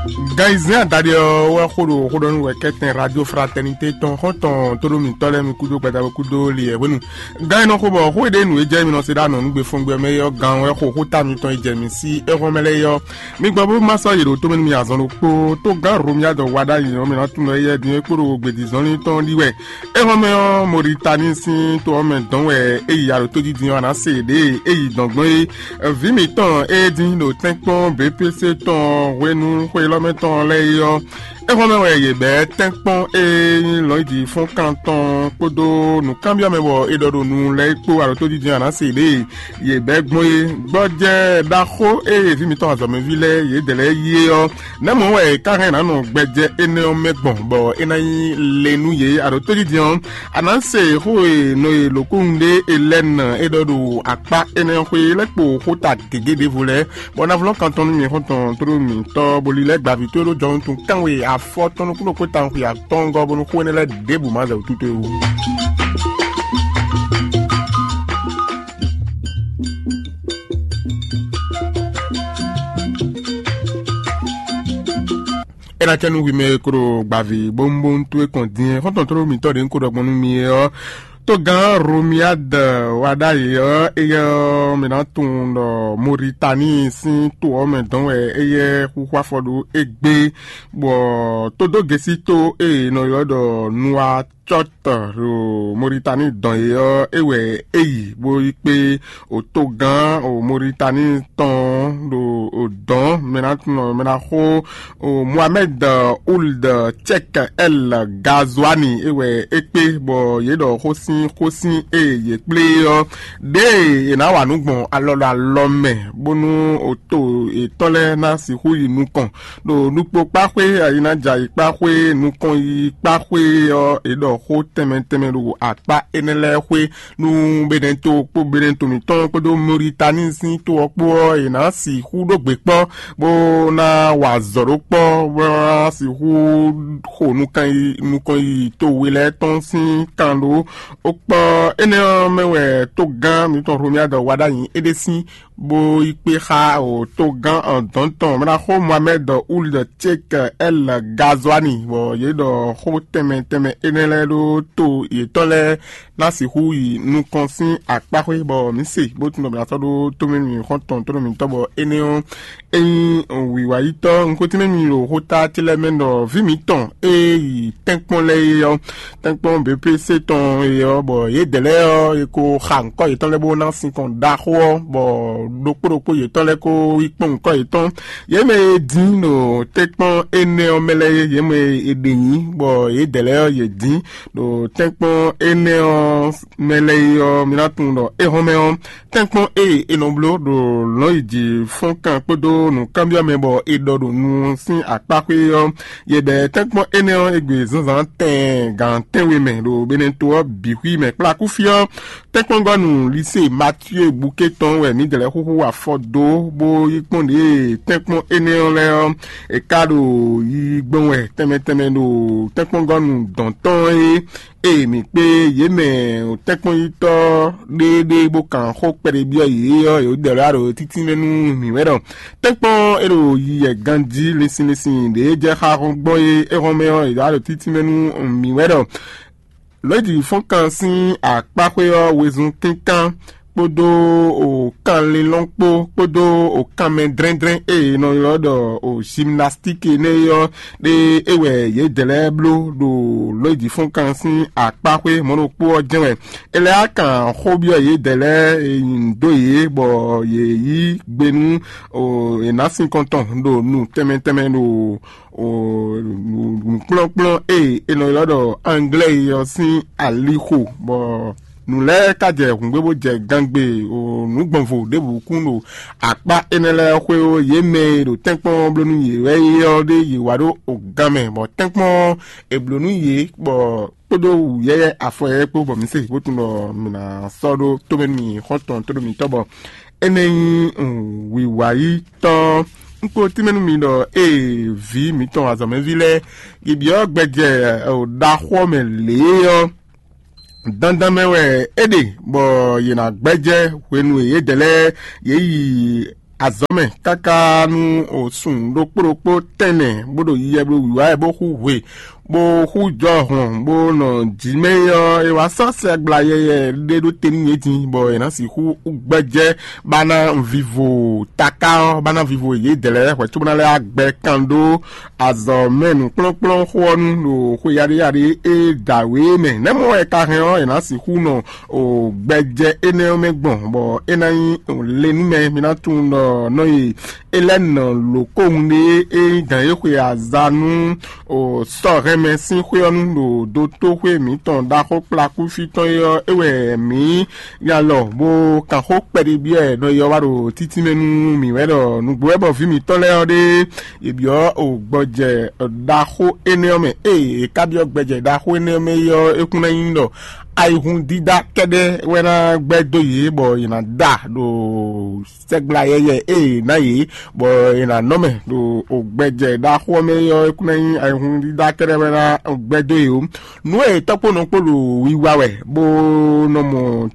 Gaizia d'ailleurs ouais khodo ouais keten radio fraternité ton todo mi tole mi kudo gbada kudo li wonu gan no khobo ho de nu eje mi no se da no ngbe fun gbe me yo gan we kho ta mi ton eje mi si e mele yo mi gbo bo ma so yero to mi azon lo po to gan romia do wada yin mi no tun ye din ekuro gbedi zon ni ton liwe e me yo Mauritanie si to me don we e yaro to di din na se de e dongbon vi mi ton e din no tenpon BPC ton wenu ko lo ton le yo e ko me ye be tenpon e lo di fun kanton kodo nu cambia me wo e do nu le po aro to di na se de ye be gbon e gboje da ko e vi mi ton azo me vile ye de le ye yo na mo we karen na no gbeje ene o megbon bo ena yin le nu ye aro to di ananse ho e no e lokunde elen e do apa ene ko le po ko ta gegede vole bon avlon kanton mi konton tro mi to bolile gba vi to lo jon tun kan we afo ton ku ko tan ku ya ton go bon ko ne le debu ma za tutu e ena tenu wi me kro gbavi bombon tu e kondien konton tro mi to de ko dogbon mi e to gan romiad wada yo e yo me na tun do Mauritanie sin to o me don e ku kwa fodu egbe bo to do gesito e no yo do nuwa chot ro Mauritanie don yo ewe eyi bo ipe o to gan o Mauritanie ton do o don me na tun me na ho o Mohamed Ould Cheikh El Ghazouani ewe epe bo ye do kosin ye ple yo de ina wa nugbon alolo alome bonu oto etole na si hu inu kan do nupo pape ayina ja ipape nukon ipape yo edo ho temen ru apa enele hwe nu bedento mi ton do Mauritanie sin to opo ina si hu do gbepo bo na wa zoro po bo si hu ho nukan to wele ton sin kando okpo ene mewe to gan mi ton romia do wada yin edesi bo ipe ha o to gan en tonton mena ho Mohamed Ould Cheikh El Ghazouani bo ye do ho temen enele do to ye tole na si hu yi nu konsin apare bo mi se bo tun do so do to mi konton to mi to bo ene wi wa ito nko ti mi ro hota tele mendo vi mi ton e tenpon le yo tenpon BPC ton yo bo ye dele yo e ko khan ko ye ton le bo na sin kon da ho bo dokoro ye ton le ko ipon ko ye ton ye me din no tenpon ene o mele ye me edeyin bo ye dele yo ye din do tenpon ene o mele yo mi na tun do e home on tenpon e no blo do lo iji fon kan podo nu cambia me bo e do nu sin apare yo ye de tenpon ene o egbe zanzan ten gan ten we me do benento bi hui me pla ku fio tenpon go nu lycée Mathieu Bouqueton we mi de le hu wa fodo bo ipon de tenpon ene o le e kado yi gbon we temen do tenpon go nu don ton e mi pe ye me o tenpon ito de bo kan ho pere bi yo de raro titi nenu mi we don tenpon ero yi ganji lisin de je ha gbon e rome e raro titi nenu mi we don lodi fon kan sin apare yo wezun kinkan podo o kan le longpo podo o kan men dren e no yodo o gymnastique ne yo de ewe ye dele blo do lodi fon kan sin apare mono po jenwe ele akan hobio ye dele ndo ye bo ye yi gbenu o enasin konton do nu temen do o plan e no yodo anglais yo sin aliho bo nu le kaje ngbe je gangbe o nu gbonfo debu kuno apa enele hwe o ye me do tenpon blonu ye we yo de ye wado o game bo tenpon e blonu ye bo podo ye afo ye po bo mi se bo tun no na sodo to mi hoton to mi tobo enen wi wai to nko ti menu mi do vi mi ton azame vile ibi o gbeje o da ho me le yo dandan mewe ede bo yina gbeje wenu ye dele ye yi azo me kaka nu osun do poropo tene bodo yiye bo wiwa bo huwe bo hujo hon bo no jimeyo e wa sanse agbayeye de do teni eti bo na si hu ugbeje bana vivo taka bana vivo ye dele we tubana le agbe kando azo menu plonplon honu no huyari yari e dawe me nemo e ka hen e na si hu no o gbeje ene o megbon bo enayin le ni me mina tun no yi elena lokonde e dan ye hwe azanu o so reme sin hwe onu do do to hwe mi ton da ho plaku fi ton yo ewe mi ya lo bo kan ho pere bi e no yo waro titi menu mi wedo nu gbo ebo fi mi ton le ode ebi o gboje da ho eniome e ka bi o gbeje da ho eniome yo ekun yin do aihun dida kede wena gbedo yi bo ina da do segla yeye na yi bo ina nome do ogbeje da ho me yo ekunen aihun dida kede wena gbedo yi nu e topo no polo wiwa we bo no mo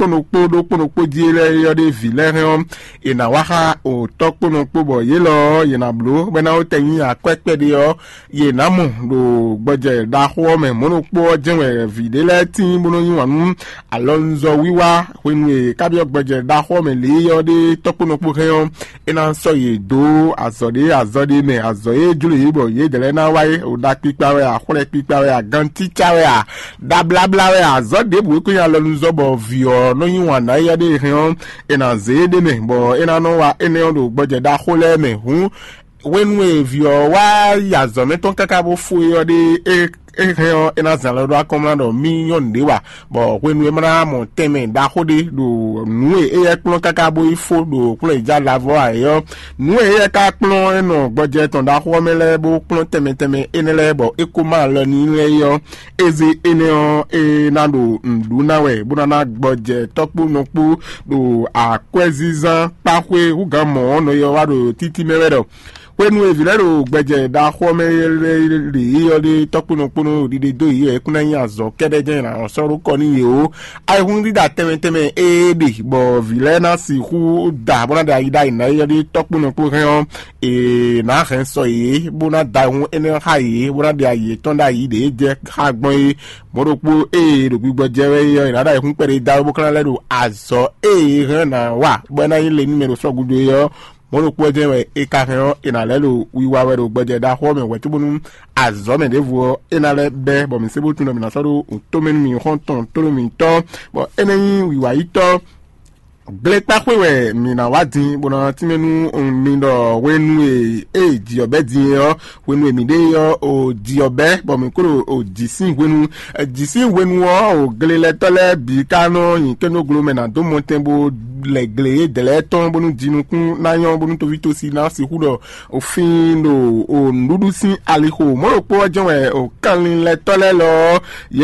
pono diele yo de villere ina waha o topono bo ye lo ye na blo bena o teyin akwepe de yo ye na mo do gboje da ho me mono po jenwe videle tin bono yin wanu alonzo wiwa wenwe kabio gboje da ho me le yo de topono he yo ina so ye do azode me azoye jule yibo ye dele na waye o da pipa we akure pipa we aganti chawe a da bla bla we azode bu ko ya alonzo bo vio no yin wana ya de hen ina zede me bo ina no wa ene do gboje da khole me hu wenwe vio wa ya zo me ton kaka bo fu yo de hen ina zalo do akomando million de wa bo wenwe mara mo teme da khode do nuwe e klon kaka bo ifo do klon ja lavo ayo nuwe e ka klon eno gboje ton da kho mele bo klon teme enele bo ekoma lo ni le yo eze ene e na do ndu na we bu na gboje topu no pu do akwezizan pakwe uga mo no yo wa do titi mewedo wenu evilero gbeje da ho mere yo de topuno puno di do yi ekuna yin azo kedeje na osoro ko ni yo ai hun di da teme de bo vilena si hu da bona da ida ina yo de topuno pu hen na hen so yi bona da hun ene ha yi bona da yi ton da yi de je ha gbon yi moropo do gbigboje we yo ina da hun pere da bo kan le do azo hen na wa bona yin le ni me so gudo yo mono poje we ekahen inalelo wiwa we do gbeje da ho me wetubunu azome devo inale be bo mi sebo tunu mi na so to men mi honton to mi to bo eneyin wiwa ito glepa kwewe mina wadi bona timenu mi do wenu ji obe di yo wenu mi de yo o di obe bo mi kuro o jisin wenu o glele tole bi kano yin keno glome na do montembo legle de leton bonu dinukun na yon bonu to vitosi na si hudo o fin do o ndudu sin aliho mo ro po jonwe o kanlin le tole lo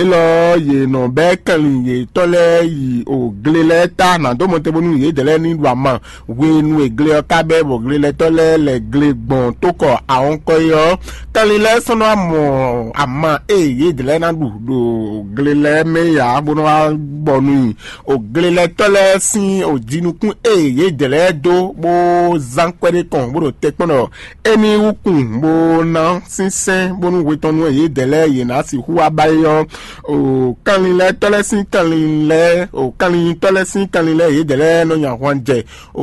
ye no be kanlin ye tole yi o glele ta na do montembo nu ye dele ni lwama wenu egle kabe bo glele tole le gle gbon to ko awon ko yo kanlin le sono amo ama ye dele na do glele me ya bono bonu o glele tole sin o jinukun ye dele do bo zankwere kon bo te pono eni ukun bo na sinsen bonu wetonu ye dele ye na si hu abayo o kanlin le tole sin kanlin tole sin kanlin le ye dele no yan wanje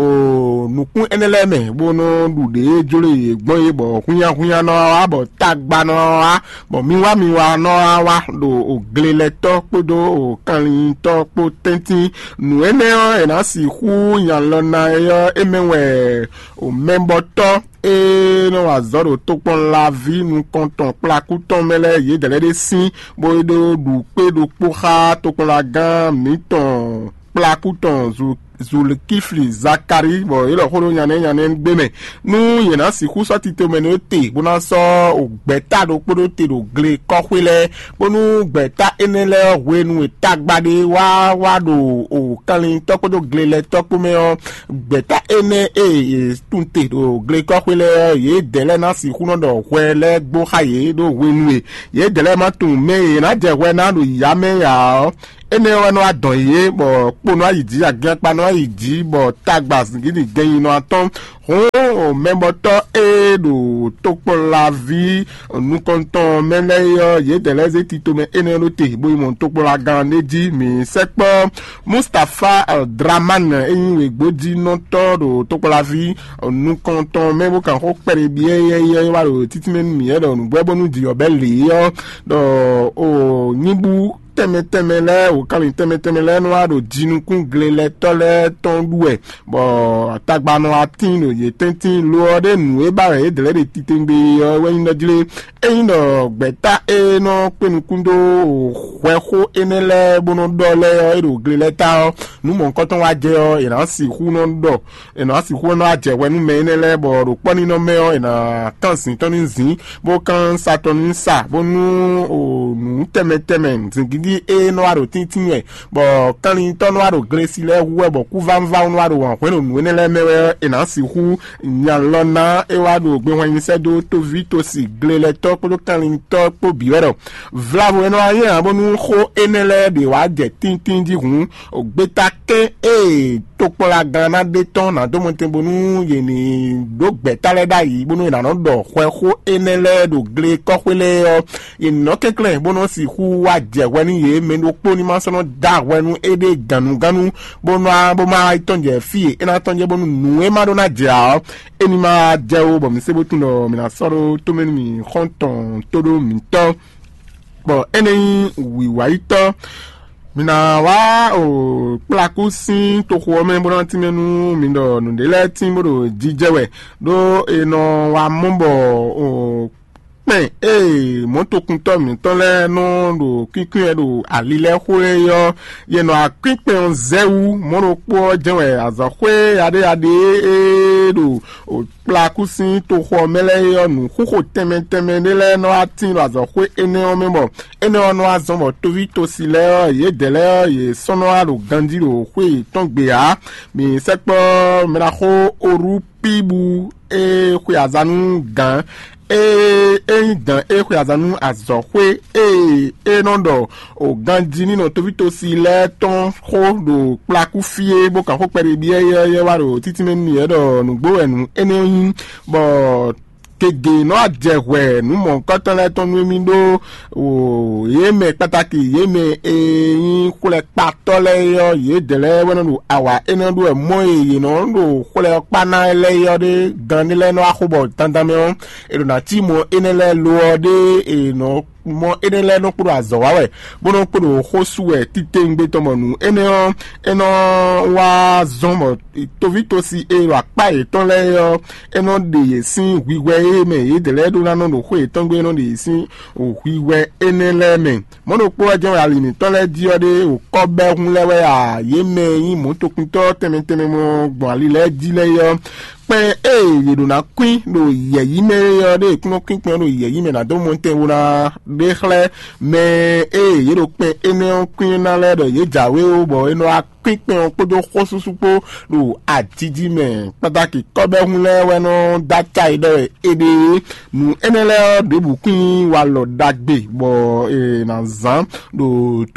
o nukun enele me bono dude jole gbon ye bo hunya no wa bo tagba no wa bo miwa no wa do o glele to podo o kanlin to po tenti nu ene o na si hu yan lo na yo emewe o membo to no azoro to pon la vie nu konton plaku ton mele ye dele de sin bo do du pe do poha to pon la gan mi ton plaku ton zul kifli zakari bo ilo horo nyane gbeme nu yena si ku so tite menote bona so ogbeta do podo te do gle kohwele bonu gbeta enele wenu etagbade wa do o kalin topodo gle le topo me o gbeta ene tunte do gle kohwele ye dele na si ku no do hwele gbo haye do wenu ye dele ma tun me na je we na do ya me ya ene wa no adon ye bo pono ayiji agyan pa no no iji bo tagbas gidi gen no aton o memboto e do topola vi nous comptons meleyo ye deleze titome enelote bo mon topola ganeji mi sekpo Mustafa Draman enwe gbodi no to do topola vi nous comptons même kan ko pere bien ye wa do titimen mi e do nu gbebo nu di obele yo do o nibu temetemele o kali temetemele no ado jinukun glele tole tonduwe bo atagba no atin no ye tentin lo de nu e ba re de le titembe we no dile e no gbeta e no penukundo hweho enele bono dole e ro glele ta nu mo nkan ton wa je o ina si hu no do ina si hu no aje we nu me enele bo ro poni no me o ina kansin tonin zin bo kan satonin sa bo nu o nu temetemen di e no aro tintin e bo kan ni to no aro gresi le we bo ku van no aro wan kwen nu ne le mewe e na si hu nya lona e wa do gbe wan se do to vito si glele to ko kan ni to po biwero vlavo no aye abonu ho enele de wa je tintin di hun o gbeta ke e to pola gana de ton na do monte bonu ye ni do gbeta le da yi bonu na no do ho enele do gle ko kwele o ye no kekle bonu si hu wa je wani ye mendo po ni ma sono da wenu ede ganu bonu bo ma itonje fi ina tonje bonu nu e ma do na ja eni ma je o bo mi se botu no mi na soro to meni mi konton todo mi to bo eni wi wa ito mina wa o plaku sin to ko me bo na ti menu mi do nu de le tin bo do jijewe do eno wa mumbo o moto kunto mi ton le no do kikun e do alile hore yo ye no akpin zewu mono po jewe azakwe ade do o plakusin to ho mele yo nu koko teme de le no atin lo azakwe ene o membo ene o no azombo to vi to sile ye dele ye sono alo gandi lo hwe ton gbe a mi sekpo mera ho oru pibu e hwe azanu gan dan kwe azanu azokwe nondo o ganji ni no tovito si le ton ho do plaku fie bo kan ho pere bi ye waro titimen ni edo nugbo enu ene bo kege no ajewe nu mo nkan tan le ton mi do o ye me pataki ye me yin kule pato le yo ye dele wona do awa eno do mo ye no do kule pana le yo de ganile no akobo tandame on e do na ti mo enele lo de e no mo enele no kuro azowawe bono kuro hosuwe titengbe tomonu eno wa zomo tovito si e wa pa e ton le yo eno de sin wiwe me e dele do na no do ko e ton gbe no de sin o wiwe enele me mono po ajo ali ni ton le di ode o ko be hun lewe a ye me yin mo to kun to teme mo gbon ali le di le yo pe ye do na queen do ye yi me yo de kuno kin do ye yi me na do monte wona de khle me ye do pe ene queen na le do ye jawe o bo eno a pínpín ọpọjọ kọsùsùpọ lò àtijì mẹ pàtàkì kọbẹhun lẹwẹ náà dákà ìdọ èdè nù ẹnẹlẹ dèbùkún wà lọ dàgbé bọ nà zan lò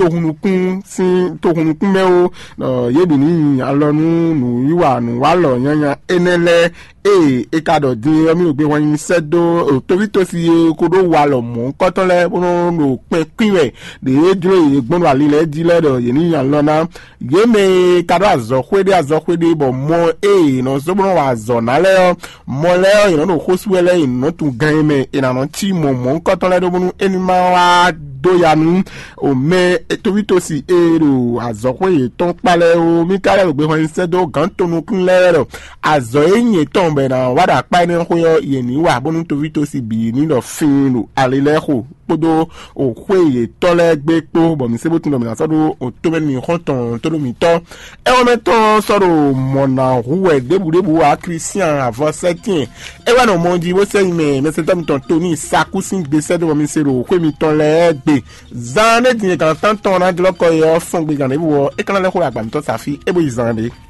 tóhunukún mẹwò yébi ní alọnu nù yíwà nù wà lọ yanyan ẹnẹlẹ ekadọ dín ọmọ ìgbé wọn yín sẹdọ tòbítòsí kodo wà lọ mọ kọtọlẹ bọnà lò pínpín rẹ lè dúró ìgbọnọ àlilẹ dílẹ dọ yẹn níyàn lọnà yéme kado azɔxɔde bɔ mɔ nɔ zɔbɔnɔ wa zɔ nalɛ yɔ mɔ lɛ yɔ yìnbọn no xosuɛ lɛ yìnbọn tún gán yìí mɛ ìnànà tí mɔ nkɔtɔ lɛ do bɔnu enima wa do yanu o mɛ tobitosi do azɔxɔ yìí tɔn kpalɛ o mi ka lɛ gbɛ hɔn sɛ do gán tonu kun lɛ yɛ azɔ yìí nyɛ tɔn bɛ na wada kpa yìí ko yɔ yɛni wa bɔnu tobitosi bi ni lɔ fin do alilɛ ko kpodo o xɔ yìí tɔlɛ gbɛ kpo bɔn mi sebo tun dɔ mi na sɔ do o to bɛ mi xɔ tɔn to do mi tɔ ewɔ mɛtɔ sɔrɔ mɔna huwɛ debudebu wa christian avɔ sɛtiɛ ewɔ na ɔmɔdzi wo sɛyin mɛ mɛsɛtɔ mi tɔn toni sakusi gbèsè do mi se do ko mi tɔn lɛ gbe zan ne diɲɛ kan tan tɔn na dilɔkɔ yɛ fɔn gbe gan ne bi wɔ e kana lɛ ko agbamitɔ safi e bo yi zan de.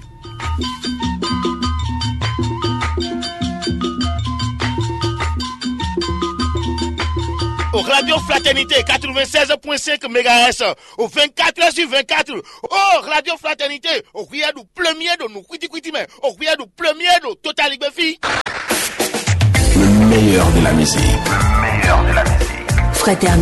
Au Radio Fraternité 96.5 MHz, au 24h/24. Oh, Radio Fraternité, au crier du premier de nous, mais au crier du premier de Total Igbefi. Le meilleur de la musique. Le meilleur de la musique. Fraternité.